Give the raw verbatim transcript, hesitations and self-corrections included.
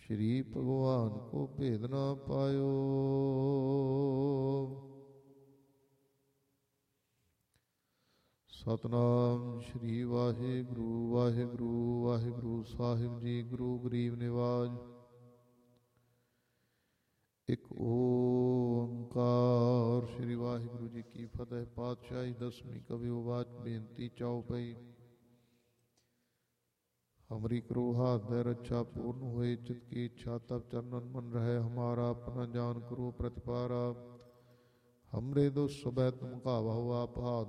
श्री भगवान को भेद ना पायो। सतनाम श्री वाहिगुरु वाहिगुरु वाहिगुरु साहिब जी। गुरु गरीब निवाज एक ओंकार। श्री वाहिगुरु जी की फतेह। पातशाही दसवीं कवि वाच बेनती चाओ पई। हमरी करो हाथ दे रक्षा पूर्ण हुए चित की इच्छा तब चरणन मन रहे हमारा। अपना जान करो प्रतिपारा हमरे दो सुबह तुम का बहु आप हाथ